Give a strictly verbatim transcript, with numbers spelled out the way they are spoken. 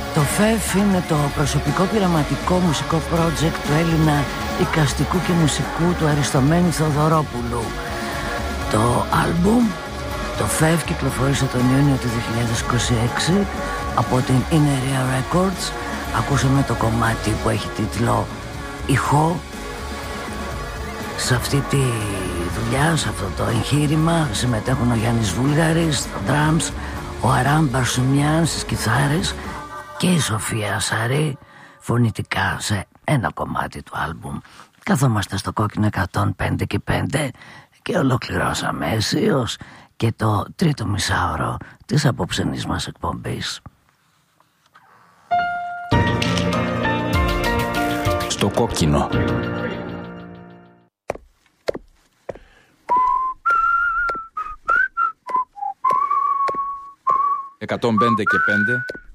Το ΦΕΦ είναι το προσωπικό πειραματικό μουσικό project του Έλληνα εικαστικού και μουσικού του Αριστομένη Θοδωρόπουλου. Το άλμπουμ, το ΦΕΦ, κυκλοφόρησε τον Ιούνιο του δύο χιλιάδες είκοσι έξι από την Ineria Records. Ακούσαμε το κομμάτι που έχει τίτλο «Ηχό». Σε αυτή τη δουλειά, σε αυτό το εγχείρημα συμμετέχουν ο Γιάννης Βούλγαρης στα drums, ο Αράμ Μπαρσουμιάν στις κιθάρες και η Σοφία Ασαρή φωνητικά σε ένα κομμάτι του άλμπουμ. Καθόμαστε στο Κόκκινο εκατόν πέντε και πέντε και ολοκληρώσαμε αισίως και το τρίτο μισάωρο της απόψενής μας εκπομπής. Στο Κόκκινο εκατόν πέντε και πέντε